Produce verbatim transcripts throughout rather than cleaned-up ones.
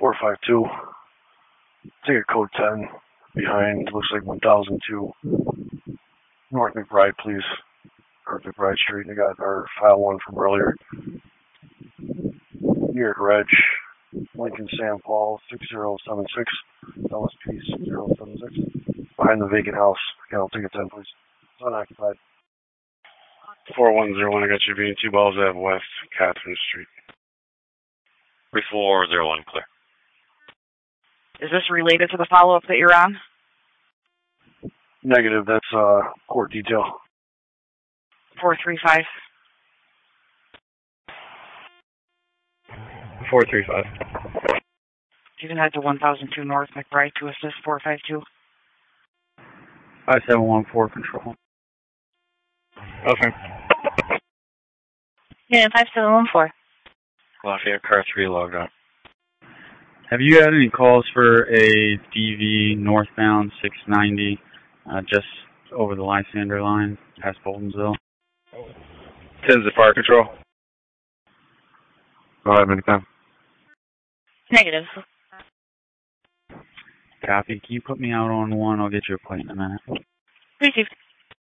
four five two. Ticket code ten. Behind, looks like one thousand two. North McBride, please. North McBride Street. I got our file one from earlier. New York Reg. Lincoln Sam Paul, six zero seven six. L S P six zero seven six. Behind the vacant house. Again, I'll take a ten, please. It's unoccupied. four one zero one, I got you being two Balls Ave West, Catherine Street. three four zero one, clear. Is this related to the follow-up that you're on? Negative, that's uh, court detail. four three five. four three five. You can head to one thousand two North McBride to assist four five two. five seven one four control. Okay. Yeah, five seven one four. Lafayette car three logged on. Have you had any calls for a D V northbound six ninety uh, just over the Lysander line past Boltonsville? ten's the fire control. Go ahead, anytime. Negative. Copy. Can you put me out on one? I'll get you a plate in a minute. Received.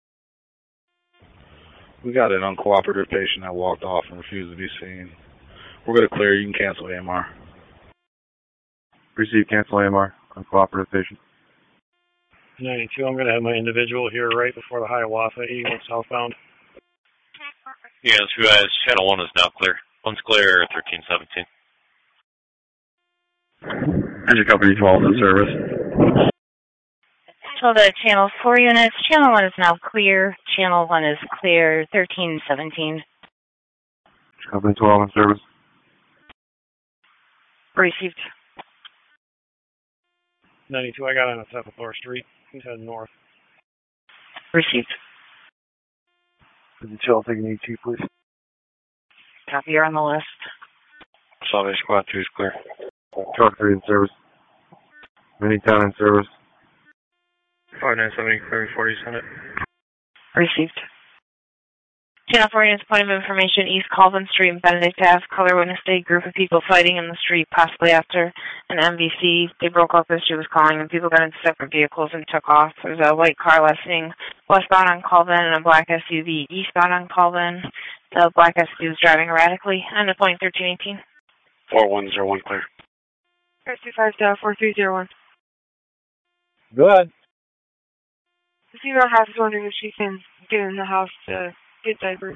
We got an uncooperative patient that walked off and refused to be seen. We're going to clear. You can cancel A M R. Receive, cancel A M R. Uncooperative patient. ninety-two, I'm going to have my individual here right before the Hiawatha, eighty-one southbound. Yeah, two guys. Channel one is now clear. One's clear, thirteen seventeen. Engine company twelve in service. So the channel four units, channel one is now clear, channel one is clear, thirteen seventeen. Company twelve in service. Received. ninety-two, I got on a second floor street. He's heading north. Received. Detail, take an E T, please. Copy, you're on the list. Salvation Squad two is clear. Truck three in service. Mini ten in service. five nine seven, clearing forty Senate. Received. Channel four units, point of information, East Colvin Street, Benedict Ave, color witness day, group of people fighting in the street, possibly after an M V C. They broke up as she was calling, and people got into separate vehicles and took off. There's a white car lessening westbound on Colvin and a black S U V eastbound on Colvin. The black S U V is driving erratically. End of point thirteen eighteen. four one zero one, clear. Car two five down, four three zero one. Go ahead. The female house is wondering if she can get in the house to get diapers.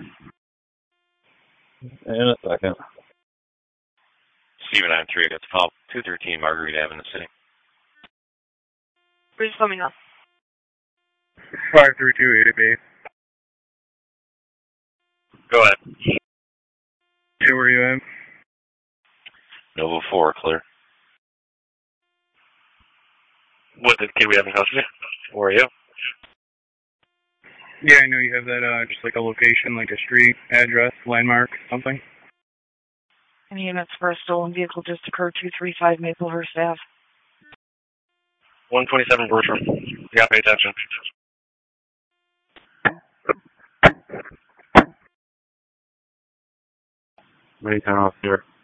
In a second. Steven nine three, I got the call. two thirteen Marguerite Ave in the city. Please let me know. five three two eight eight. Go ahead. Hey, where are you at? Nova four, clear. What did we have in house? Where are you? Yeah, I know you have that, uh, just like a location, like a street, address, landmark, something. Any units for a stolen vehicle just occurred, two three five Maplehurst Ave. one twenty-seven Bertram. You got to pay attention. Mini ten off here.